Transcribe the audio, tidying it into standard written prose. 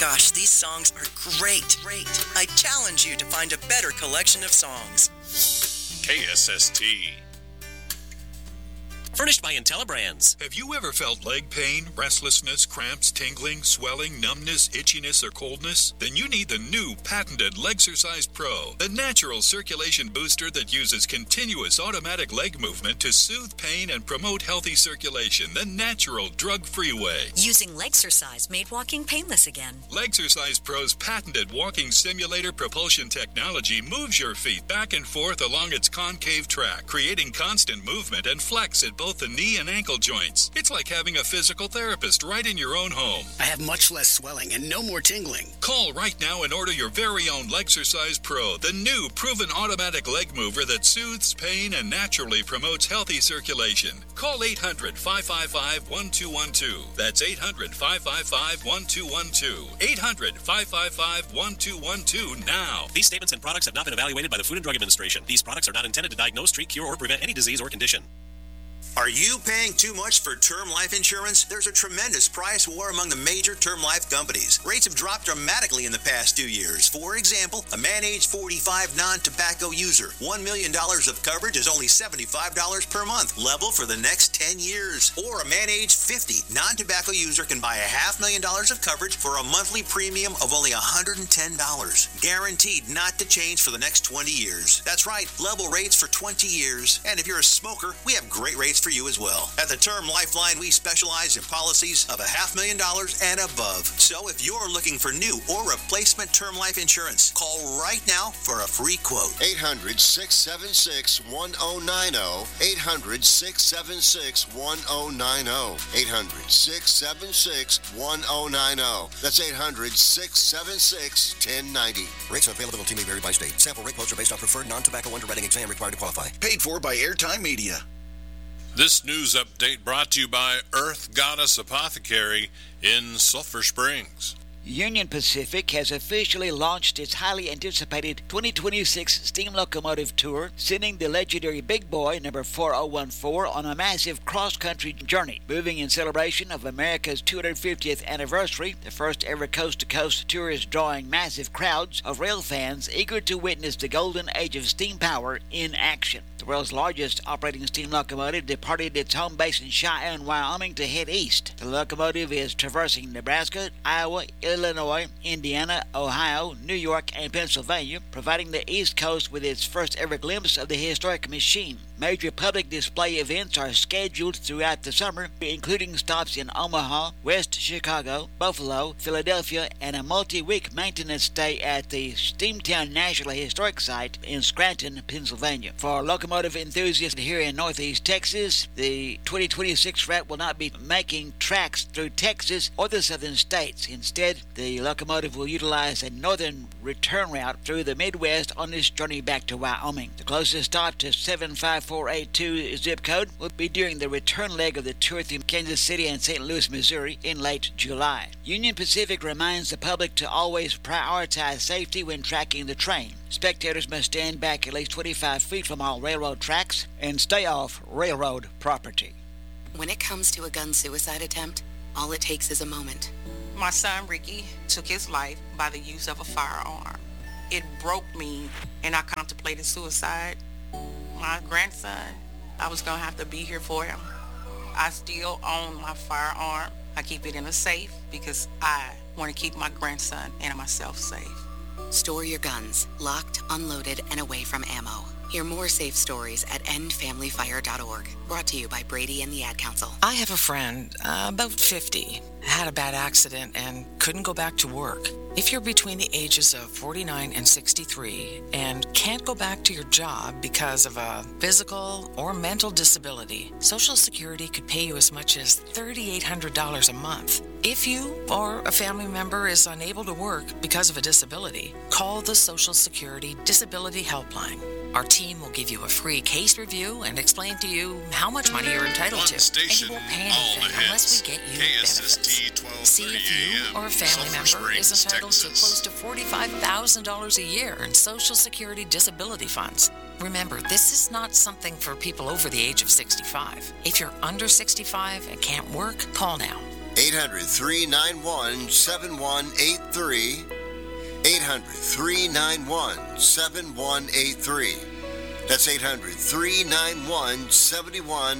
Gosh, these songs are great. I challenge you to find a better collection of songs. KSST. Furnished by IntelliBrands. Have you ever felt leg pain, restlessness, cramps, tingling, swelling, numbness, itchiness, or coldness? Then you need the new patented Legsercise Pro, the natural circulation booster that uses continuous automatic leg movement to soothe pain and promote healthy circulation the natural, drug-free way. Using Legsercise made walking painless again. Legsercise Pro's patented walking simulator propulsion technology moves your feet back and forth along its concave track, creating constant movement and flex at both the knee and ankle joints. It's like having a physical therapist right in your own home. I have much less swelling and no more tingling. Call right now and order your very own Legsercise Pro, the new proven automatic leg mover that soothes pain and naturally promotes healthy circulation. Call 800-555-1212. That's 800-555-1212. 800-555-1212 now. These statements and products have not been evaluated by the Food and Drug Administration. These products are not intended to diagnose, treat, cure, or prevent any disease or condition. Are you paying too much for term life insurance? There's a tremendous price war among the major term life companies. Rates have dropped dramatically in the past 2 years. For example, a man age 45 non-tobacco user, $1 million of coverage is only $75 per month, level for the next 10 years. Or a man age 50 non-tobacco user can buy $500,000 of coverage for a monthly premium of only $110. Guaranteed not to change for the next 20 years. That's right, level rates for 20 years. And if you're a smoker, we have great rates for you as well. At the Term Lifeline, we specialize in policies of $500,000 and above. So if you're looking for new or replacement term life insurance, call right now for a free quote. 800-676-1090. 800-676-1090. 800-676-1090. That's 800-676-1090. Rates and availability may vary by state. Sample rate quotes are based on preferred non-tobacco underwriting exam required to qualify. Paid for by Airtime Media. This news update brought to you by Earth Goddess Apothecary in Sulphur Springs. Union Pacific has officially launched its highly anticipated 2026 steam locomotive tour, sending the legendary Big Boy number 4014 on a massive cross-country journey. Moving in celebration of America's 250th anniversary, the first ever coast-to-coast tour is drawing massive crowds of rail fans eager to witness the golden age of steam power in action. The world's largest operating steam locomotive departed its home base in Cheyenne, Wyoming to head east. The locomotive is traversing Nebraska, Iowa, Illinois, Indiana, Ohio, New York, and Pennsylvania, providing the East Coast with its first ever glimpse of the historic machine. Major public display events are scheduled throughout the summer, including stops in Omaha, West Chicago, Buffalo, Philadelphia, and a multi-week maintenance stay at the Steamtown National Historic Site in Scranton, Pennsylvania. For locomotive enthusiasts here in Northeast Texas, the 2026 route will not be making tracks through Texas or the southern states. Instead, the locomotive will utilize a northern return route through the Midwest on this journey back to Wyoming. The closest stop to 75482 zip code will be during the return leg of the tour through Kansas City and St. Louis, Missouri in late July. Union Pacific reminds the public to always prioritize safety when tracking the train. Spectators must stand back at least 25 feet from all railroad tracks and stay off railroad property. When it comes to a gun suicide attempt, all it takes is a moment. My son Ricky took his life by the use of a firearm. It broke me, and I contemplated suicide. My grandson, I was going to have to be here for him. I still own my firearm. I keep it in a safe because I want to keep my grandson and myself safe. Store your guns, locked, unloaded, and away from ammo. Hear more safe stories at endfamilyfire.org. Brought to you by Brady and the Ad Council. I have a friend, about 50, had a bad accident and couldn't go back to work. If you're between the ages of 49 and 63 and can't go back to your job because of a physical or mental disability, Social Security could pay you as much as $3,800 a month. If you or a family member is unable to work because of a disability, call the Social Security Disability Helpline. Our team will give you a free case review and explain to you how much money you're entitled to. And you won't pay anything unless we get you benefits. See if you or a family member is entitled to close to $45,000 a year in Social Security disability funds. Remember, this is not something for people over the age of 65. If you're under 65 and can't work, call now. 800-391-7183. 800-391-7183. That's 800-391-7183.